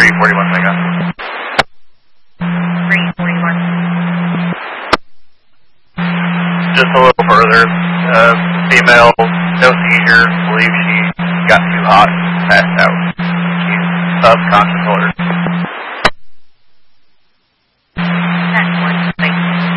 341 Mega. 341. Just a little further. Female, no seizure. Believe she got too hot, passed out. She's subconscious alert.